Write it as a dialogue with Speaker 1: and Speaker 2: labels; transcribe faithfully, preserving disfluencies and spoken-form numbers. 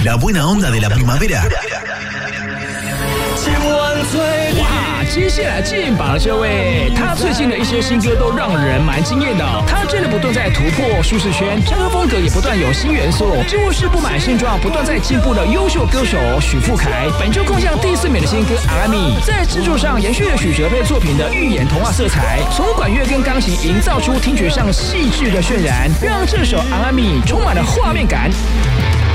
Speaker 1: La buena onda de la primavera.
Speaker 2: 哇，接下来进榜了，这位，他最近的一些新歌都让人蛮惊艳的、哦，他真的不断在突破舒适圈，唱歌风格也不断有新元素，几乎是不满现状，不断在进步的优秀歌手许富凯，本周空降第四名的新歌《阿拉米》，在制作上延续了许哲佩作品的寓言童话色彩，从管乐跟钢琴营造出听觉上细致的渲染，让这首《阿拉米》充满了画面感。